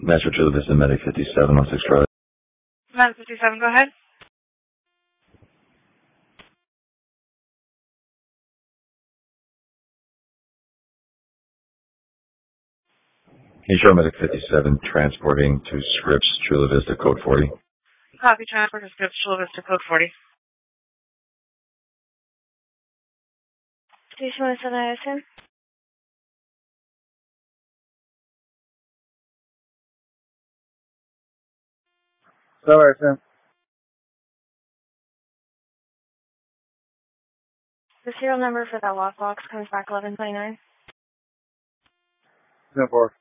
Metro Chula Vista Medic 57 on 6 Charlie. Med 57, go ahead. Insure Medic 57 transporting to Scripps Chula Vista code 40. Copy, transport to Scripps Chula Vista code 40. Station 107 ISM. Sorry, Sam. The serial number for that lockbox comes back 1129. 10-4.